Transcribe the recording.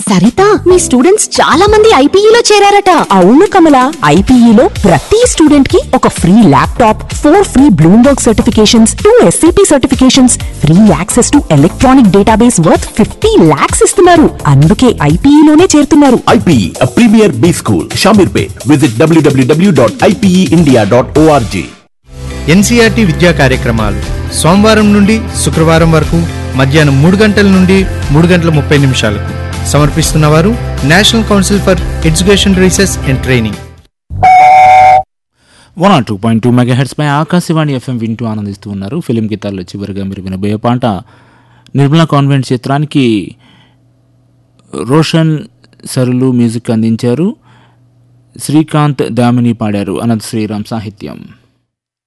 సరిత, మీ students చాలా మంది ఐపీఈలో చేరారట. అవును కమల, ఐపీఈలో ప్రతి స్టూడెంట్ కి ఒక free laptop, 4 free Bloomberg certifications, 2 SAP certifications, free access to electronic database worth 50 lakhs ఇస్తున్నారు. అందుకే ఐపీఈలోనే చేరుతున్నారు. IPE, a premier B school, Shamirpet. Visit www.ipeindia.org. NCERT విద్యా కార్యక్రమాలు సోమవారం నుండి శుక్రవారం వరకు మధ్యాహ్నం 3 గంటల నుండి 3:30 సమర్పిస్తున్నవారు national council for education research and training. 102.2 MHz pi Akashvani FM వింటూ ఆనందిస్తూ ఉన్నారు. ఫిలిం గీతాల్లో చివరిగా మీరు వినబోయే పాట నిర్మలా కాన్వెంట్ చిత్రానికి రోషన్ సరులు మ్యూజిక్ అందించారు. శ్రీకాంత్ దామిని పాడారు. అనంత్ శ్రీరామ్ సాహిత్యం.